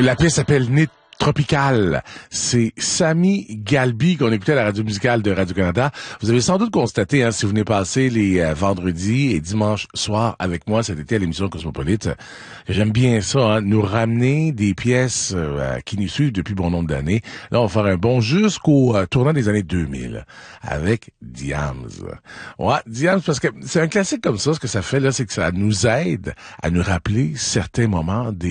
La pièce s'appelle Nid Tropical. C'est Sami Galbi qu'on écoutait à la radio musicale de Radio-Canada. Vous avez sans doute constaté, si vous venez passer les vendredis et dimanches soirs avec moi cet été à l'émission Cosmopolite, que j'aime bien ça, nous ramener des pièces qui nous suivent depuis bon nombre d'années. Là, on va faire un bond jusqu'au tournant des années 2000 avec Diams. Ouais, Diams, parce que c'est un classique comme ça. Ce que ça fait, là, c'est que ça nous aide à nous rappeler certains moments des